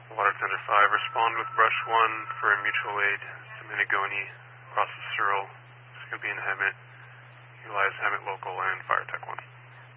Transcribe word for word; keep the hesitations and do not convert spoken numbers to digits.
Water Tender five, respond with Brush one for mutual aid to Minigoni, across the Searle, Scoopy and Hemet, utilize Hemet Local and Fire Tech one.